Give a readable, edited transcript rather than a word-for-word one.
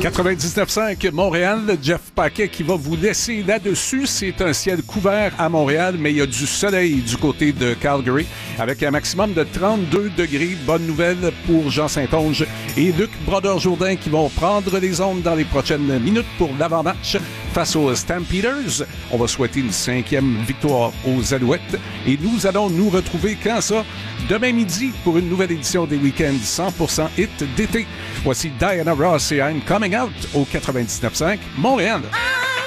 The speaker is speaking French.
99.5 Montréal, Jeff Paquet qui va vous laisser là-dessus. C'est un ciel couvert à Montréal, mais il y a du soleil du côté de Calgary avec un maximum de 32 degrés. Bonne nouvelle pour Jean Saint-Onge et Luc Brodeur-Jourdain qui vont prendre les ondes dans les prochaines minutes pour l'avant-match face aux Stampeders. On va souhaiter une 5e victoire aux Alouettes et nous allons nous retrouver quand ça? Demain midi pour une nouvelle édition des Week-ends 100% hit d'été. Voici Diana Ross et I'm Coming Out au 99.5 Montréal.